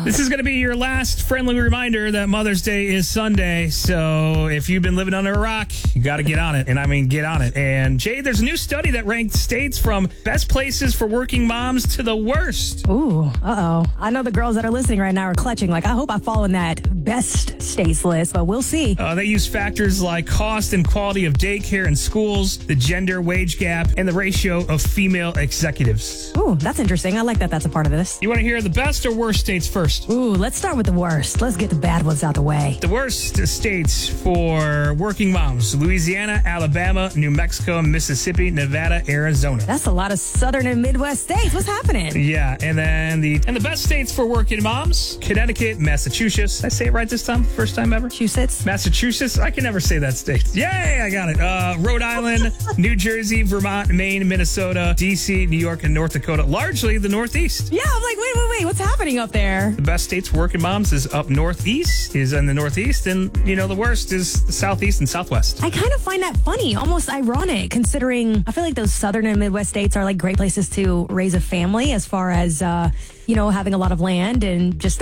This is going to be your last friendly reminder that Mother's Day is Sunday. So if you've been living under a rock, you got to get on it. And I mean, get on it. And Jay, there's a new study that ranked states from best places for working moms to the worst. Ooh, uh-oh. I know the girls that are listening right now are clutching. Like, I hope I fall in that best states list, but we'll see. They use factors like cost and quality of daycare and schools, the gender wage gap, and the ratio of female executives. Ooh, that's interesting. I like that that's a part of this. You want to hear the best or worst states first? Ooh, let's start with the worst. Let's get the bad ones out the way. The worst states for working moms: Louisiana, Alabama, New Mexico, Mississippi, Nevada, Arizona. That's a lot of southern and Midwest states. What's happening? Yeah, and then the best states for working moms: Connecticut, Massachusetts. Did I say it right this time? First time ever? Massachusetts? I can never say that state. Yay, I got it. Rhode Island, New Jersey, Vermont, Maine, Minnesota, D.C., New York, and North Dakota. Largely the Northeast. Yeah, I'm like, wait. What's happening up there? The best states for working moms is up Northeast, is in the Northeast, and, the worst is the Southeast and Southwest. I kind of find that funny, almost ironic, considering I feel like those southern and Midwest states are like great places to raise a family as far as, having a lot of land and just